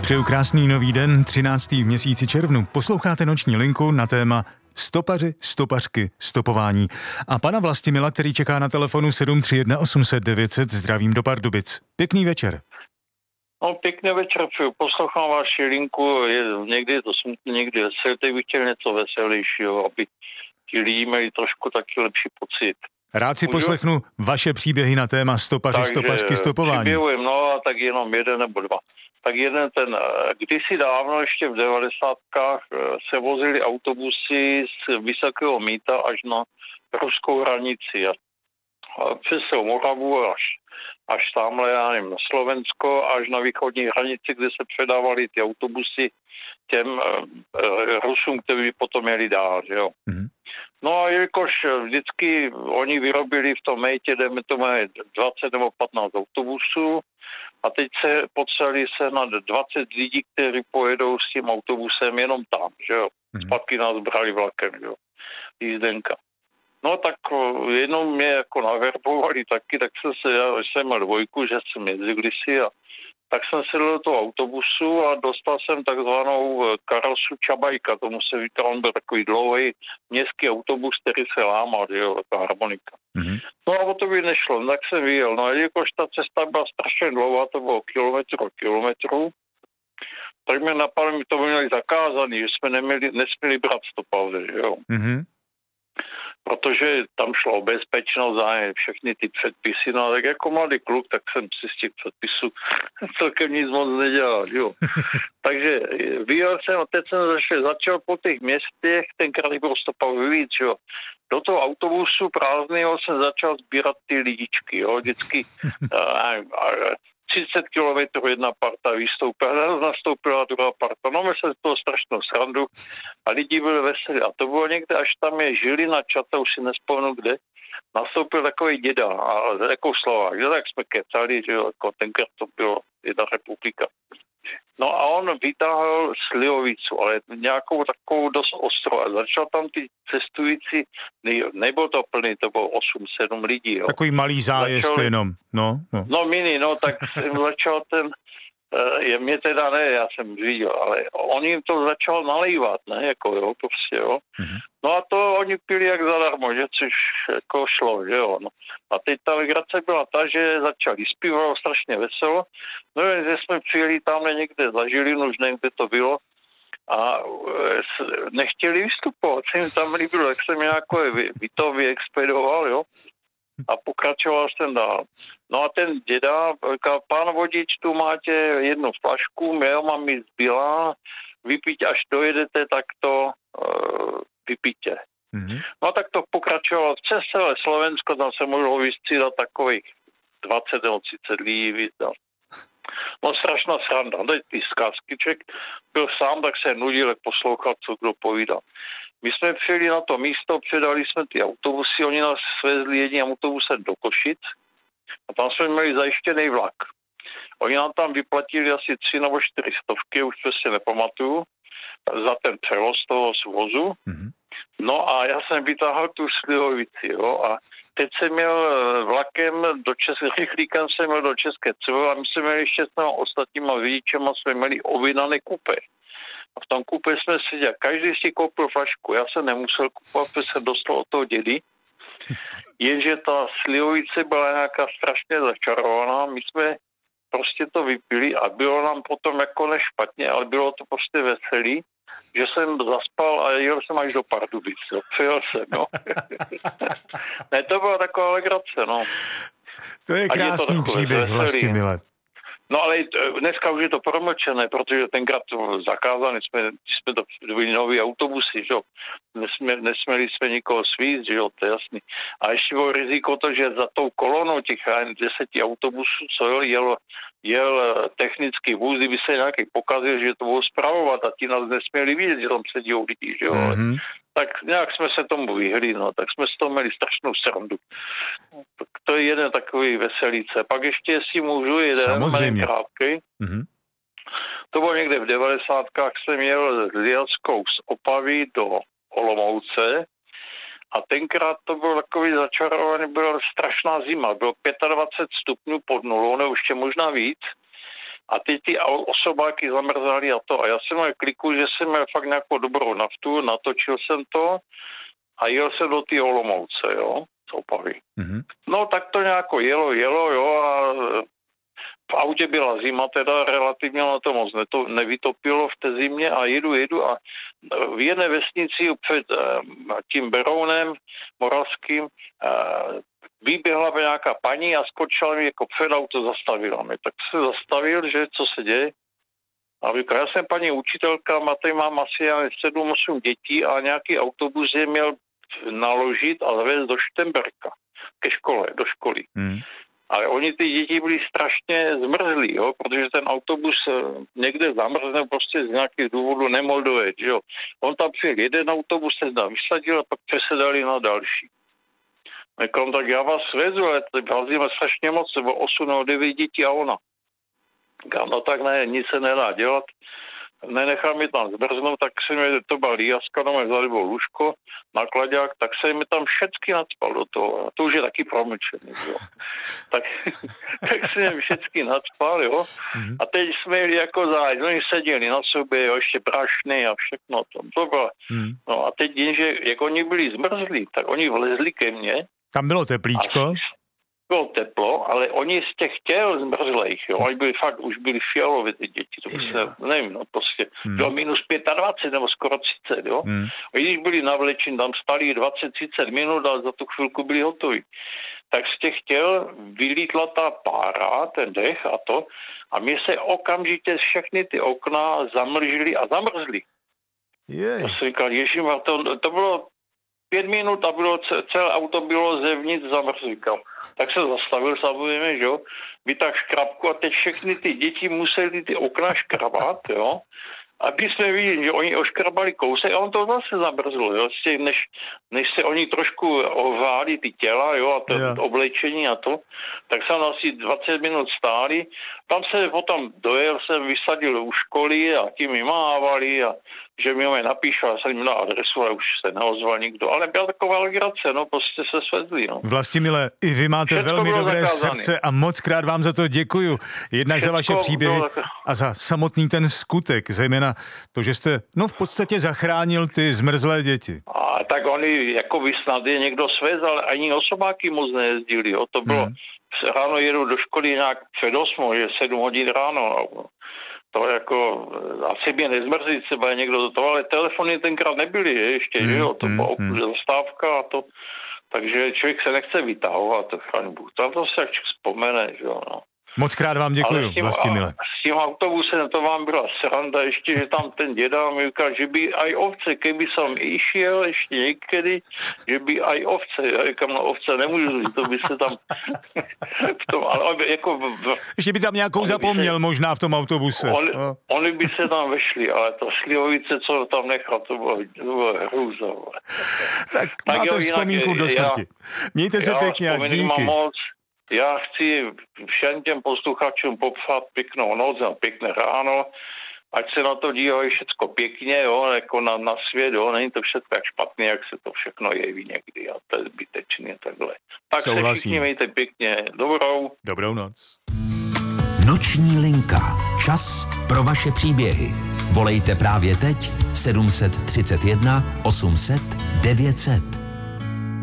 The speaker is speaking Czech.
Přeju krásný nový den, 13. v měsíci červnu. Posloucháte Noční linku na téma stopaři, stopařky, stopování. A pana Vlastimila, který čeká na telefonu 731 800 900, zdravím do Pardubic. Pěkný večer. No, pěkný večer, poslouchám vaši linku, někdy je to smutné, někdy veselé, tak bych chtěl něco veselějšího, aby ti lidi měli trošku taky lepší pocit. Rád si poslechnu vaše příběhy na téma stopaři, stopařky, stopování. Příběhujem, no a tak jenom jeden nebo dva. Tak jeden kdysi dávno, ještě v 90kách, se vozily autobusy z Vysokého Mýta až na ruskou hranici. A přes Moravu až tamhle, já nevím, na Slovensko, až na východní hranici, kde se předávaly ty autobusy těm Rusům, kteří potom měli dál, že jo. Mm-hmm. No a jelikož vždycky oni vyrobili v tom Mejtě, jdeme tomu 20 nebo 15 autobusů, a teď se potřebovali se na 20 lidí, kteří pojedou s tím autobusem jenom tam, že jo. Zpátky nás brali vlakem, že jo. Jízdenka. No tak jenom mě jako naverbovali taky, tak já jsem měl dvojku, že jsem jezdili si a tak jsem sedl do toho autobusu a dostal jsem takzvanou karosu Čabajka, tomu se říká, on byl takový dlouhý městský autobus, který se lámal, jo, taková harmonika. Mm-hmm. No a o to by nešlo, tak jsem vyjel. No a jakož ta cesta byla strašně dlouhá, to bylo kilometru, tak mě napadlo, mi to měli zakázaný, že jsme nesměli brát stopavy, jo. Mm-hmm. Protože tam šlo o bezpečnost a všechny ty předpisy, no tak jako mladý kluk, tak jsem si z těch předpisů celkem nic moc nedělal, jo. Takže vyjel jsem a teď jsem začal po těch městech, tenkrát bylo stopavy víc, jo. Do toho autobusu prázdného jsem začal sbírat ty lidičky, jo, vždycky 30 kilometrů jedna parta vystoupila, nastoupila druhá parta. No, my se z toho strašnou srandu a lidi byli veselí. A to bylo někde, až tam je Žilina Čata, už si nespomenu kde, nastoupil takový děda, a jako Slovák, že tak jsme kecali, že jako tenkrát to bylo jedna republika. No a on vytáhl slivovicu, ale nějakou takovou dost ostrou a začal tam ty cestující, nebyl to plný, to bylo 8-7 lidí. Jo. Takový malý zájezd jenom, no. No mini, no, tak jsem začal mě teda ne, já jsem viděl, ale on jim to začal nalývat, ne, jako jo, prostě, jo. Mm-hmm. No a to oni pili jak zadarmo, že což jako šlo, že jo, no. A teď ta legrace byla ta, že začali zpívat strašně veselo, no že jsme přijeli tam někde za Žilinu, už nevím, kde to bylo, a nechtěli vystupovat, se jim tam líbilo, jak jsem jako to vyexpedoval, jo. A pokračoval jsem dál. No a ten děda, pán vodič, tu máte jednu flašku, mám mi zbyla, vypít, až dojedete, tak to vypíte. Mm-hmm. No tak to pokračovalo přes celé Slovensko, tam se mohlo vystřídat takových 20 nebo 30 lidí. No strašná sranda, teď ty zkazky, člověk byl sám, tak se nudil, jak poslouchat, co kdo povídal. My jsme přijeli na to místo, předali jsme ty autobusy, oni nás svezli jedním autobusem do Košic a tam jsme měli zajištěný vlak. Oni nám tam vyplatili asi 3 nebo 4 stovky, už přesně nepamatuju, za ten převoz toho svozu. Mm-hmm. No a já jsem vytáhl tu slivovici, jo, a teď jsem měl vlakem rychlíkem jsem měl do České Třebové a my jsme měli ještě s ostatníma řidičema, jsme měli objednané kupé. A v tom kupě jsme seděli, každý si koupil flašku, já jsem nemusel kupovat, protože jsem dostal od toho dědy, jenže ta slivovice byla nějaká strašně začarovaná, my jsme prostě to vypili a bylo nám potom jako nešpatně, ale bylo to prostě veselý, že jsem zaspal a jel jsem až do Pardubic, jo. Přijel jsem, no. Ne, to byla taková legrace, no. To je krásný příběh, Vlastimile. No ale dneska už je to promlčené, protože tenkrát to zakázané, jsme to byli nový autobusy, že jo. Nesměli jsme nikoho svízt, že jo, to je jasný. A ještě bylo riziko to, že za tou kolonou těch 10 autobusů, co jel technický vůz, kdyby se nějaký pokazil, že to bylo spravovat a ti nás nesměli vidět, že tam sedí lidi, že jo. Mm-hmm. Tak nějak jsme se tomu vyhli, no, tak jsme s toho měli strašnou srandu. Tak to je jeden takový veselíce. Pak ještě, jestli můžu, jeden krátký. Mm-hmm. To bylo někde v 90kách, jsem jel s Lielskou z Opavy do Olomouce a tenkrát to byl takový začarovaný, byla strašná zima, bylo 25 stupňů pod nulou, nebo ještě možná víc. A teď ty osobáky zamrzali a to. A já jsem měl kliku, že jsem měl fakt nějakou dobrou naftu, natočil jsem to a jel jsem do té Olomouce, jo, z Opavy. Mm-hmm. No tak to nějako jelo, jo, a v autě byla zima, teda relativně na to moc nevytopilo v té zimě a jedu a v jedné vesnici před tím Berounem moravským vyběhla nějaká paní a skočila mi jako před auto, zastavila mě. Tak se zastavil, že co se děje. A říkal, já jsem paní učitelka, tady mám asi 7-8 dětí a nějaký autobus je měl naložit a zavést do Štemberka, ke škole, do školy. Ale oni ty děti byli strašně zmrzlí, jo, protože ten autobus někde zamrzne, prostě z nějakých důvodů nemohl dojet, jo. On tam přijel jeden autobus, se tam vysadil a pak přesedali na další. Říkám, tak já vás vezu, ale vrazíme strašně moc, to bylo 8 nebo 9 dětí a ona. Říkám, no tak ne, nic se nedá dělat. Nenechám mi tam zmrznout, tak se mi to byla líjaska, no mě zadebol lůžko, nakladák, tak se mi tam všecky nacpal do toho. A to už je taky promlčený, jo. Tak se mi všecky nacpal, jo. A teď jsme jeli jako zájď, oni seděli na sobě, jo, ještě prašný a všechno to bylo. No a teď jenže, jak oni byli zmrzlí, tak oni vlezli ke mně. Tam bylo teplíčko. Bylo teplo, ale oni z těch těl zmrzlejch, jo, oni byli fakt, už byli fialové ty děti, to prostě, nevím, no prostě, bylo minus 25 nebo skoro 30, jo. Oni když byli navlečeni, tam stali 20-30 minut a za tu chvilku byli hotoví. Tak z těch těl vylítla ta pára, ten dech a to, a mě se okamžitě všechny ty okna zamlžily a zamrzly. Já jsem říkal, ježišmar, to bylo 5 minut a celé auto bylo zevnitř zamrzlíkal. Tak se zastavil samozřejmě, že jo, vytáhl škrabku a teď všechny ty děti museli ty okna škrabat, jo. Aby jsme viděli, že oni oškrabali kousek a on to zase zamrzlo, jo. Než se oni trošku ohřáli ty těla, jo, a to oblečení a to, tak se asi 20 minut stáli. Tam se potom dojel, jsem vysadil u školy a tím mi mávali a že mi ho napíšel, já jsem jim na adresu, ale už se neozval nikdo. Ale byla taková legrace, no, prostě se svezli, no. Vlastimile, i vy máte všechno velmi dobré srdce a moc krát vám za to děkuju. Jednak všechno za vaše příběhy a za samotný ten skutek, zejména to, že jste, no v podstatě zachránil ty zmrzlé děti. A tak oni, jako by snad je někdo svez, ale ani osobáky moc nejezdili, jo. To bylo, ráno jedu do školy nějak před 8, že 7 hodin ráno, to jako, asi mě nezmrzí, třeba někdo do toho, ale telefony tenkrát nebyly, ještě, že jo, to byla zastávka a to, takže člověk se nechce vytahovat, to chraň Bůh, to se jak vzpomene, že jo, no. Moc krát vám děkuju, Vlastimile. S tím autobusem to vám byla sranda, ještě, že tam ten děda mi říkal, že by aj ovce, keby som išel ještě někdy, že by aj ovce, já říkám, no ovce nemůžu, to by se tam v tom, ale jako... Ještě by tam nějakou zapomněl možná v tom autobuse. Oni by se tam vešli, ale ta slivovice, co tam nechal, to bylo hrůza. Tak máte vzpomínku do smrti. Mějte se pěkně a díky. Já chci všem těm posluchačům popřát pěknou noc a pěkné ráno, ať se na to dívají všecko pěkně, jo, jako na svět, jo, není to všechno tak špatně, jak se to všechno jeví někdy a to je zbytečně takhle. Tak souhlasím. Se všichni mějte pěkně. Dobrou noc. Noční linka. Čas pro vaše příběhy. Volejte právě teď 731 800 900.